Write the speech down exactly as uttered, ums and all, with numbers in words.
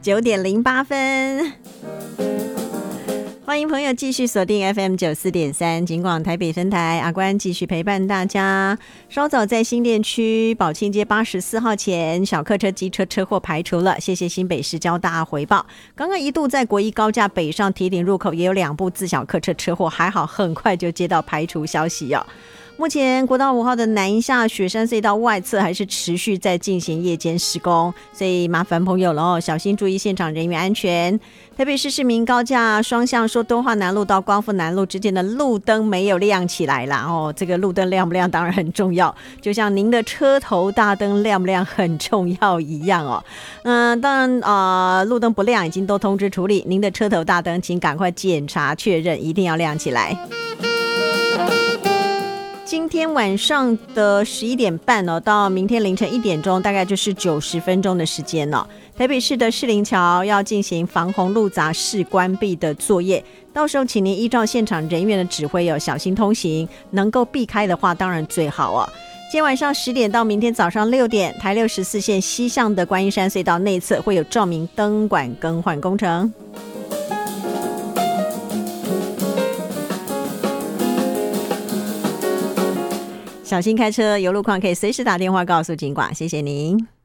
九点零八分。欢迎朋友继续锁定 F M 九十四点三 警广台北分台，阿关继续陪伴大家。稍早在新店区宝庆街八十四号前，小客车机车车祸排除了，谢谢新北市交大回报。刚刚一度在国一高架北上堤顶入口也有两部自小客车车祸，还好很快就接到排除消息哦。目前国道五号的南下雪山隧道外侧还是持续在进行夜间施工，所以麻烦朋友了哦，小心注意现场人员安全。台北市市民高架双向说敦化南路到光复南路之间的路灯没有亮起来啦哦，这个路灯亮不亮当然很重要，就像您的车头大灯亮不亮很重要一样哦。嗯，当然呃，路灯不亮已经都通知处理，您的车头大灯请赶快检查确认，一定要亮起来。今天晚上的十一点半哦，到明天凌晨一点钟，大概就是九十分钟的时间哦。台北市的士林桥要进行防洪路闸式关闭的作业，到时候请您依照现场人员的指挥哦，小心通行，能够避开的话当然最好哦。今天晚上十点到明天早上六点，台六十四线西向的观音山隧道内侧会有照明灯管更换工程。小心开车，有路况可以随时打电话告诉警广，谢谢您。